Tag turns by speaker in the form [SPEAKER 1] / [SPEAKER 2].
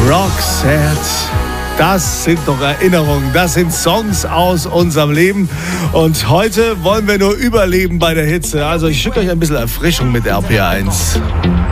[SPEAKER 1] Roxette. Das sind doch Erinnerungen, das sind Songs aus unserem Leben. Und heute wollen wir nur überleben bei der Hitze. Also ich schicke euch ein bisschen Erfrischung mit RPR 1.